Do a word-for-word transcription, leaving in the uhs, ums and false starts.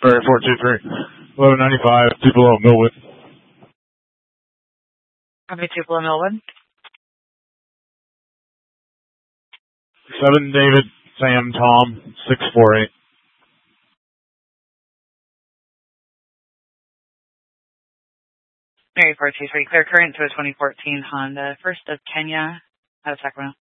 Prairie four two three. eleven ninety-five, two below Millwood. Copy two below Millwood. seven David, Sam, Tom, six four eight. Prairie four two three, clear current to a twenty fourteen Honda, first of Kenya, out of Sacramento.